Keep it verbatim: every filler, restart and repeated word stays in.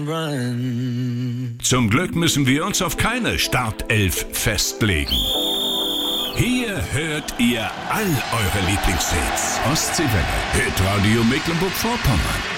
Zum Glück müssen wir uns auf keine Startelf festlegen. Hier hört ihr all eure Lieblingshits. Ostseewelle, Hitradio Mecklenburg-Vorpommern.